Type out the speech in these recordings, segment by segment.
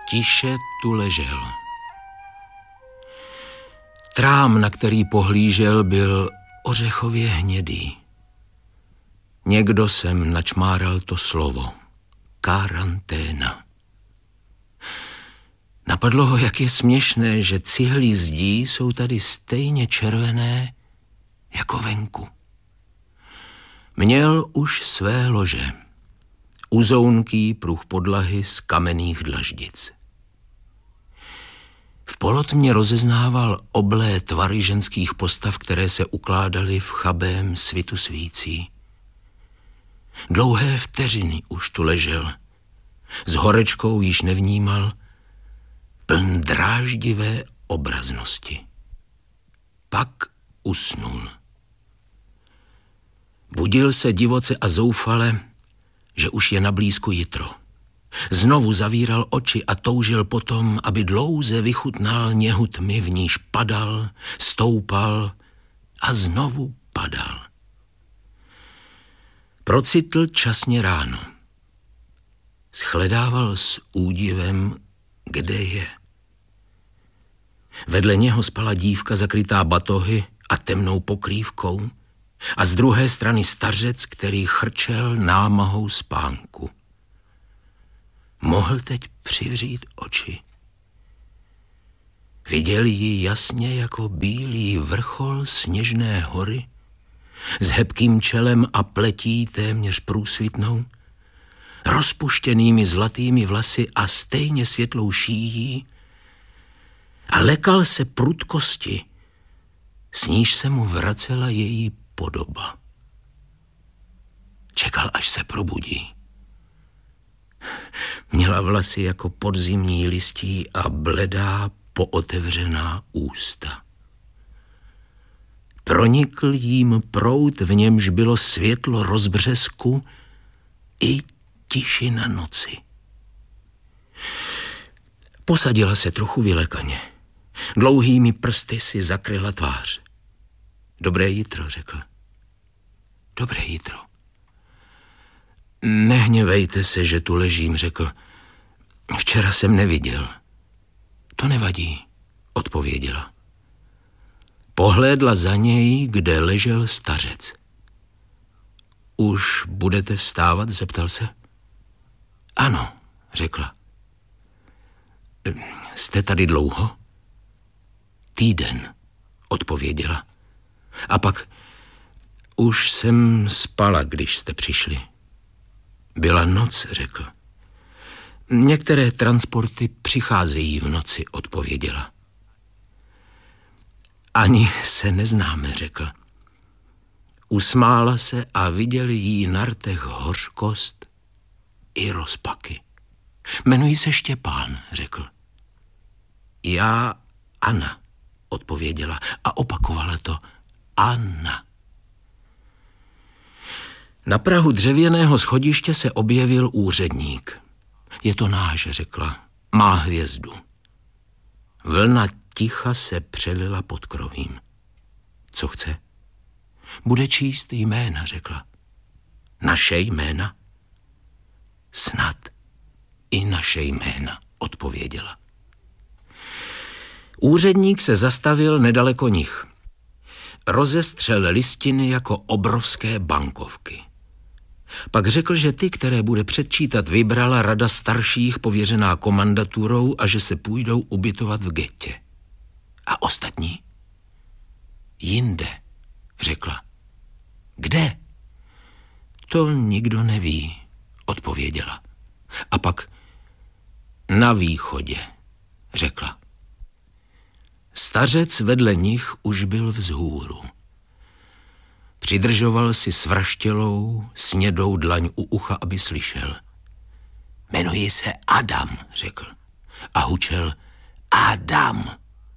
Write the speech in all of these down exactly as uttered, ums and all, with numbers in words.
Tiše tu ležel. Trám, na který pohlížel, byl ořechově hnědý. Někdo sem načmáral to slovo. Karanténa. Napadlo ho, jak je směšné, že cihly zdí jsou tady stejně červené jako venku. Měl už své lože. Uzounký pruh podlahy z kamenných dlaždic. V polotmě rozeznával oblé tvary ženských postav, které se ukládaly v chabém svitu svící. Dlouhé vteřiny už tu ležel. S horečkou již nevnímal, pln dráždivé obraznosti. Pak usnul. Budil se divoce a zoufale, že už je na blízku jitro. Znovu zavíral oči a toužil potom, aby dlouze vychutnal něhu tmy, v níž padal, stoupal a znovu padal. Procitl časně ráno. Shledával s údivem, kde je. Vedle něho spala dívka zakrytá batohy a temnou pokrývkou a z druhé strany stařec, který chrčel námahou spánku. Mohl teď přivřít oči. Viděl ji jasně jako bílý vrchol sněžné hory s hebkým čelem a pletí téměř průsvitnou, rozpuštěnými zlatými vlasy a stejně světlou šíjí, a lekal se prudkosti, s níž se mu vracela její podoba. Čekal, až se probudí. Měla vlasy jako podzimní listí a bledá pootevřená ústa. Pronikl jím proud, v němž bylo světlo rozbřesku i tišina noci. Posadila se trochu vylekaně. Dlouhými prsty si zakryla tvář. Dobré jitro, řekl. Dobré jitro. Nehněvejte se, že tu ležím, řekl. Včera jsem neviděl. To nevadí, odpověděla. Pohlédla za něj, kde ležel stařec. Už budete vstávat, zeptal se. Ano, řekla. Jste tady dlouho? Týden, odpověděla. A pak už jsem spala, když jste přišli. Byla noc, řekl. Některé transporty přicházejí v noci, odpověděla. Ani se neznáme, řekl. Usmála se a viděli jí na rtech hořkost i rozpaky. Jmenuji se Štěpán, řekl. Já Anna, odpověděla a opakovala to. Anna. Na prahu dřevěného schodiště se objevil úředník. Je to náš, řekla. Má hvězdu. Vlna ticha se přelila pod krovím. Co chce? Bude číst jména, řekla. Naše jména? Snad i naše jména, odpověděla. Úředník se zastavil nedaleko nich. Rozestřel listiny jako obrovské bankovky. Pak řekl, že ty, které bude předčítat, vybrala rada starších pověřená komandaturou a že se půjdou ubytovat v getě. A ostatní? Jinde, řekla. Kde? To nikdo neví, odpověděla. A pak na východě, řekla. Stařec vedle nich už byl vzhůru. Přidržoval si svraštělou, snědou dlaň u ucha, aby slyšel. Jmenuji se Adam, řekl. A hučel Adam.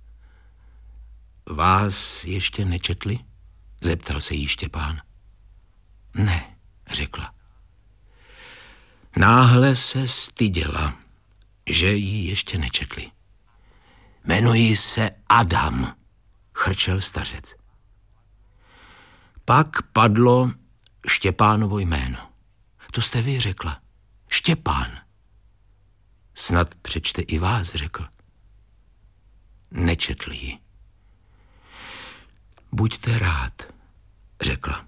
Vás ještě nečetli? Zeptal se jí Štěpán. Ne, řekla. Náhle se styděla, že ji ještě nečetli. Jmenuji se Adam, chrčel stařec. Pak padlo Štěpánovo jméno. To jste vy, řekla. Štěpán. S Snad přečte i vás, řekl. Nečetl ji. Buďte rád, řekla.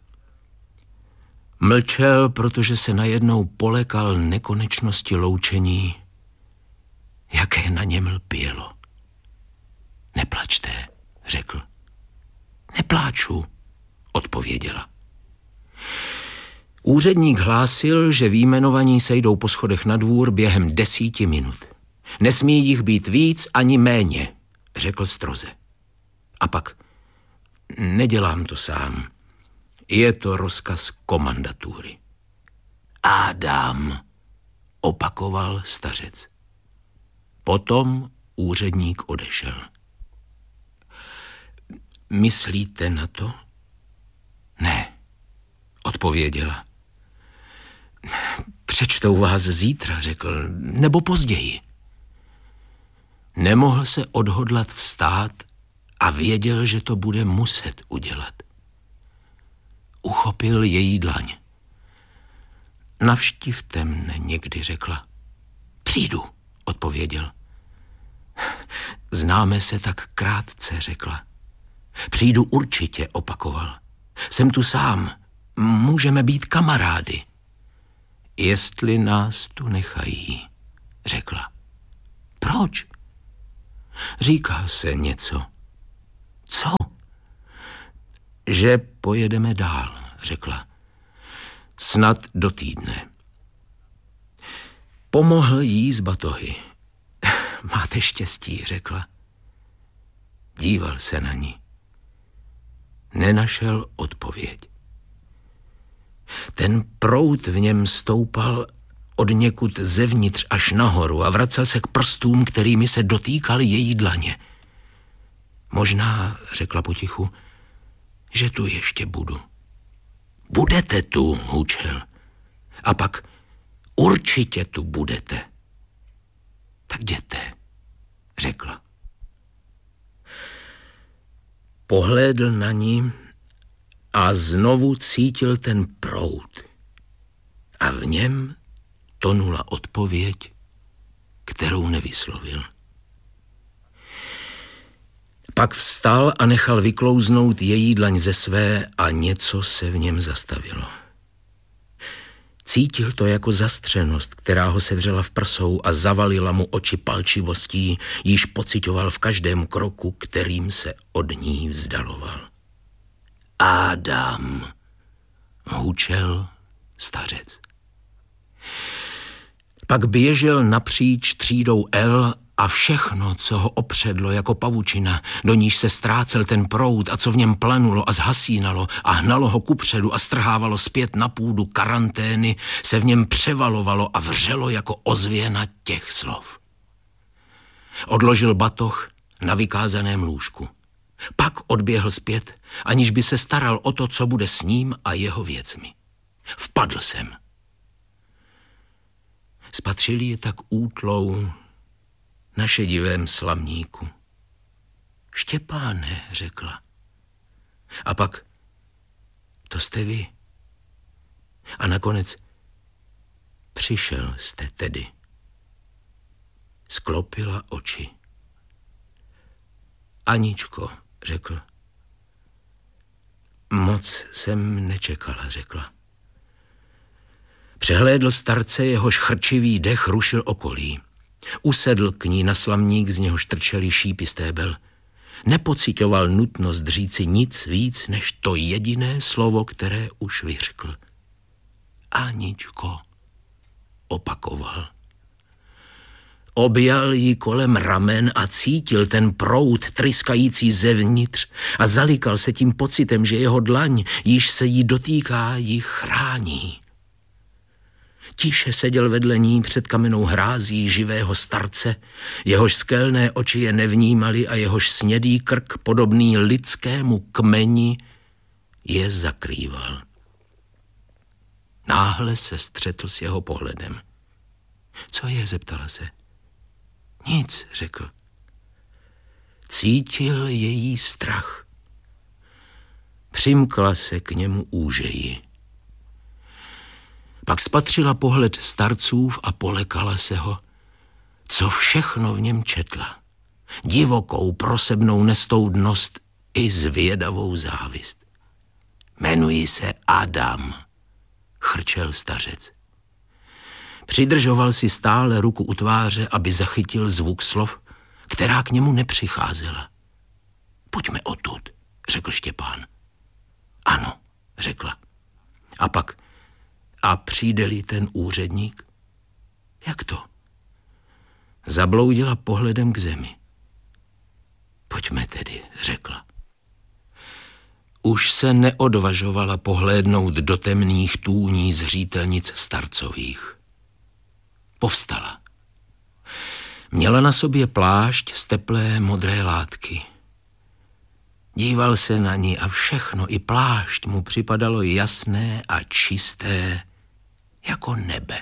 Mlčel, protože se najednou polekal nekonečnosti loučení, jaké na něm lpělo. Neplačte, řekl. Nepláču, odpověděla. Úředník hlásil, že výjmenovaní sejdou po schodech na dvůr během desíti minut. Nesmí jich být víc ani méně, řekl stroze. A pak, nedělám to sám. Je to rozkaz komandatury. Adam, opakoval stařec. Potom úředník odešel. Myslíte na to? Ne, odpověděla. Přečtou vás zítra, řekl, nebo později. Nemohl se odhodlat vstát a věděl, že to bude muset udělat. Uchopil její dlaň. Navštivte mne někdy, řekla. Přijdu, odpověděl. Známe se tak krátce, řekla. Přijdu určitě, opakoval. Jsem tu sám, můžeme být kamarády. Jestli nás tu nechají, řekla. Proč? Říká se něco. Co? Že pojedeme dál, řekla. Snad do týdne. Pomohl jí z batohy. Máte štěstí, řekla. Díval se na ní. Nenašel odpověď. Ten proud v něm stoupal od někud zevnitř až nahoru a vracel se k prstům, kterými se dotýkal její dlaně. Možná, řekla potichu, že tu ještě budu. Budete tu, hučel. A pak určitě tu budete. Tak jděte, řekla. Pohlédl na ní a znovu cítil ten proud. A v něm tonula odpověď, kterou nevyslovil. Pak vstal a nechal vyklouznout její dlaň ze své a něco se v něm zastavilo. Cítil to jako zastřenost, která ho sevřela v prsou a zavalila mu oči palčivostí, již pocitoval v každém kroku, kterým se od ní vzdaloval. Adam, hučel stařec. Pak běžel napříč třídou L a všechno, co ho opředlo jako pavučina, do níž se ztrácel ten proud a co v něm planulo a zhasínalo a hnalo ho kupředu a strhávalo zpět na půdu karantény, se v něm převalovalo a vřelo jako ozvěna těch slov. Odložil batoh na vykázaném lůžku. Pak odběhl zpět, aniž by se staral o to, co bude s ním a jeho věcmi. Vpadl jsem. Spatřili je tak útlou na šedivém slamníku. Štěpáne, řekla. A pak, to jste vy. A nakonec, přišel jste tedy. Sklopila oči. Aničko, řekl. Moc jsem nečekala, řekla. Přehlédl starce, jehož chrčivý dech rušil okolí. Usedl k ní na slamník, z něhož trčely šípy stébel. Nepocitoval nutnost říci nic víc, než to jediné slovo, které už vyřkl. Aničko, opakoval. Objal ji kolem ramen a cítil ten proud tryskající zevnitř a zalikal se tím pocitem, že jeho dlaň, již se jí dotýká, ji chrání. Tiše seděl vedle ní před kamennou hrází živého starce, jehož skelné oči je nevnímaly a jehož snědý krk, podobný lidskému kmeni, je zakrýval. Náhle se střetl s jeho pohledem. Co je, zeptala se. Nic, řekl. Cítil její strach. Přimkla se k němu úžeji. Pak spatřila pohled starcův a polekala se ho. co všechno v něm četla. Divokou prosebnou nestoudnost i zvědavou závist. Jmenuji se Adam, chrčel stařec. Přidržoval si stále ruku u tváře, aby zachytil zvuk slov, která k němu nepřicházela. Pojďme odtud, řekl Štěpán. Ano, řekla. A pak, a přijde-li ten úředník? Jak to? Zabloudila pohledem k zemi. Pojďme tedy, řekla. Už se neodvažovala pohlédnout do temných tůní zřítelnic starcových. Povstala. Měla na sobě plášť z teplé modré látky. Díval se na ní a všechno, i plášť, mu připadalo jasné a čisté jako nebe.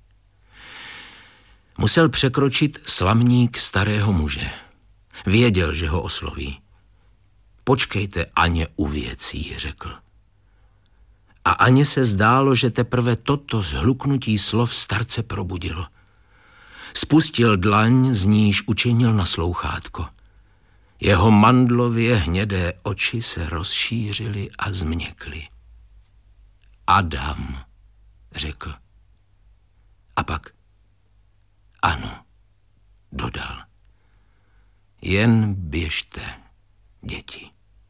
Musel překročit slamník starého muže. Věděl, že ho osloví. Počkejte, Aně, u věcí, řekl. A Aně se zdálo, že teprve toto zhluknutí slov starce probudilo. Spustil dlaň, z níž učinil naslouchátko. Jeho mandlově hnědé oči se rozšířily a změkly. Adam, řekl. A pak ano, dodal. Jen běžte, děti.